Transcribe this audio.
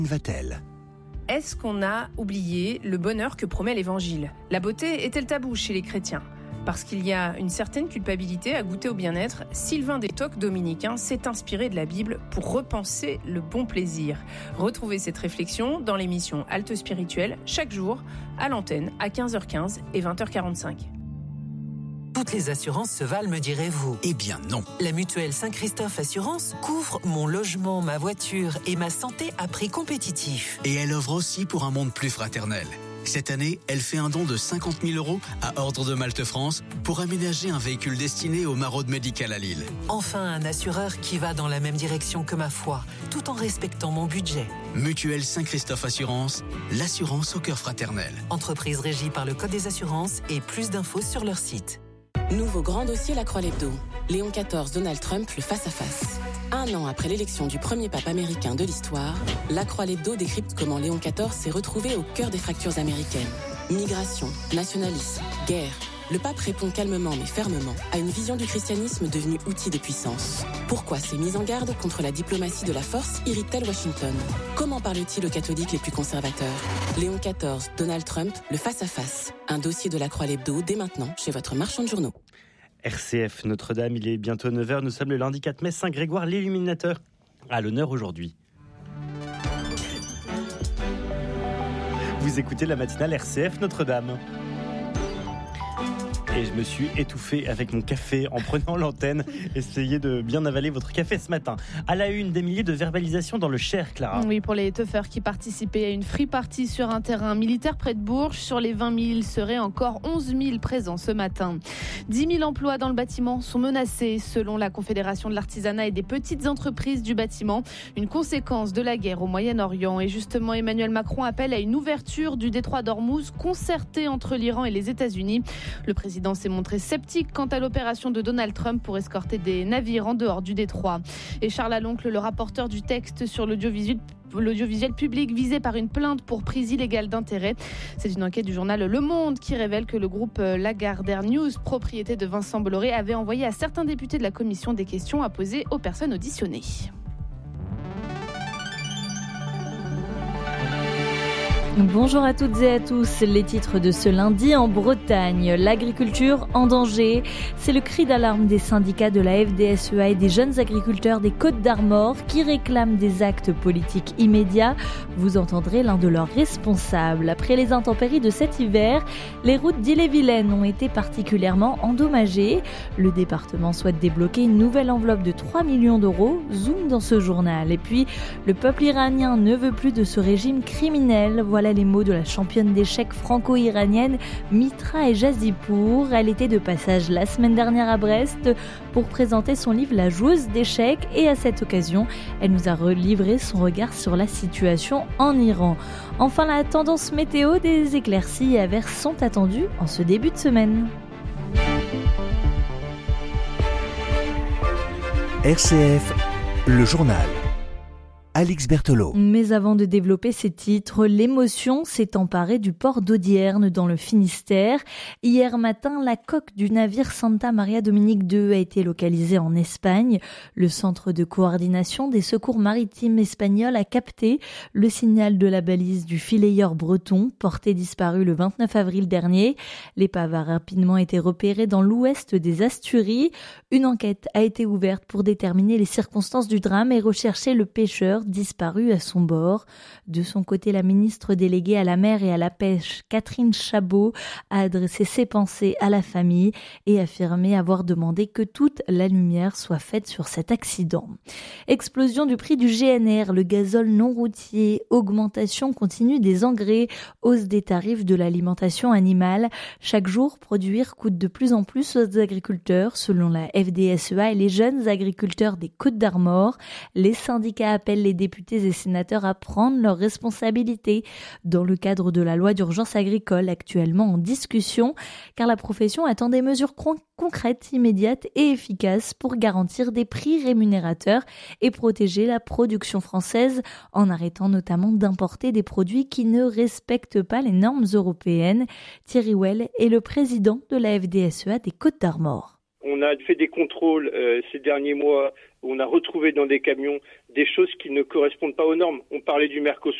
Va-t-elle ? Est-ce qu'on a oublié le bonheur que promet l'Évangile ? La beauté est-elle taboue chez les chrétiens ? Parce qu'il y a une certaine culpabilité à goûter au bien-être, Sylvain Détoc, dominicain, s'est inspiré de la Bible pour repenser le bon plaisir. Retrouvez cette réflexion dans l'émission Halte Spirituelle, chaque jour, à l'antenne, à 15h15 et 20h45. Toutes les assurances se valent, me direz-vous. Eh bien non. La mutuelle Saint-Christophe Assurance couvre mon logement, ma voiture et ma santé à prix compétitif. Et elle offre aussi pour un monde plus fraternel. Cette année, elle fait un don de 50 000 € à Ordre de Malte France pour aménager un véhicule destiné au maraude médical à Lille. Enfin, un assureur qui va dans la même direction que ma foi, tout en respectant mon budget. Mutuelle Saint-Christophe Assurance, l'assurance au cœur fraternel. Entreprise régie par le Code des assurances et plus d'infos sur leur site. Nouveau grand dossier La Croix-Lebdo. Léon XIV, Donald Trump, le face-à-face. Un an après l'élection du premier pape américain de l'histoire, La Croix-Lebdo décrypte comment Léon XIV s'est retrouvé au cœur des fractures américaines. Migration, nationalisme, guerre. Le pape répond calmement mais fermement à une vision du christianisme devenue outil de puissance. Pourquoi ces mises en garde contre la diplomatie de la force irritent-elles Washington ? Comment parle-t-il aux catholiques les plus conservateurs ? Léon XIV, Donald Trump, le face-à-face. Un dossier de La Croix-Lebdo dès maintenant chez votre marchand de journaux. RCF Notre-Dame, il est bientôt 9h, nous sommes le lundi 4 mai, Saint-Grégoire l'Illuminateur à l'honneur aujourd'hui. Vous écoutez la matinale RCF Notre-Dame. Et je me suis étouffé avec mon café en prenant l'antenne. Essayez de bien avaler votre café ce matin. À la une, des milliers de verbalisations dans le Cher, Clara. Oui, pour les teufeurs qui participaient à une free party sur un terrain militaire près de Bourges. Sur les 20 000, il serait encore 11 000 présents ce matin. 10 000 emplois dans le bâtiment sont menacés, selon la Confédération de l'artisanat et des petites entreprises du bâtiment. Une conséquence de la guerre au Moyen-Orient. Et justement, Emmanuel Macron appelle à une ouverture du détroit d'Ormuz concertée entre l'Iran et les États-Unis. Le président s'est montré sceptique quant à l'opération de Donald Trump pour escorter des navires en dehors du détroit. Et Charles Aloncle, le rapporteur du texte sur l'audiovisuel public visé par une plainte pour prise illégale d'intérêt. C'est une enquête du journal Le Monde qui révèle que le groupe Lagardère News, propriété de Vincent Bolloré, avait envoyé à certains députés de la commission des questions à poser aux personnes auditionnées. Bonjour à toutes et à tous. Les titres de ce lundi en Bretagne. L'agriculture en danger. C'est le cri d'alarme des syndicats de la FDSEA et des jeunes agriculteurs des Côtes d'Armor qui réclament des actes politiques immédiats. Vous entendrez l'un de leurs responsables. Après les intempéries de cet hiver, les routes d'Ille-et-Vilaine ont été particulièrement endommagées. Le département souhaite débloquer une nouvelle enveloppe de 3 millions d'euros. Zoom dans ce journal. Et puis, le peuple iranien ne veut plus de ce régime criminel. Voilà les mots de la championne d'échecs franco-iranienne Mitra Ejazipour. Elle était de passage la semaine dernière à Brest pour présenter son livre La joueuse d'échecs et à cette occasion, elle nous a livré son regard sur la situation en Iran. Enfin, la tendance météo, des éclaircies et averses sont attendues en ce début de semaine. RCF, le journal. Alix Berthelot. Mais avant de développer ces titres, l'émotion s'est emparée du port d'Audierne dans le Finistère. Hier matin, la coque du navire Santa Maria Dominique II a été localisée en Espagne. Le centre de coordination des secours maritimes espagnols a capté le signal de la balise du filayeur breton, porté disparu le 29 avril dernier. L'épave a rapidement été repérée dans l'ouest des Asturies. Une enquête a été ouverte pour déterminer les circonstances du drame et rechercher le pêcheur disparu à son bord. De son côté, la ministre déléguée à la mer et à la pêche, Catherine Chabot, a adressé ses pensées à la famille et affirmé avoir demandé que toute la lumière soit faite sur cet accident. Explosion du prix du GNR, le gazole non routier, augmentation continue des engrais, hausse des tarifs de l'alimentation animale. Chaque jour, produire coûte de plus en plus aux agriculteurs, selon la FDSEA et les jeunes agriculteurs des Côtes d'Armor. Les syndicats appellent les députés et sénateurs à prendre leurs responsabilités dans le cadre de la loi d'urgence agricole actuellement en discussion, car la profession attend des mesures concrètes, immédiates et efficaces pour garantir des prix rémunérateurs et protéger la production française en arrêtant notamment d'importer des produits qui ne respectent pas les normes européennes. Thierry Well est le président de la FDSEA des Côtes d'Armor. On a fait des contrôles ces derniers mois. On a retrouvé dans des camions des choses qui ne correspondent pas aux normes. On parlait du Mercosur.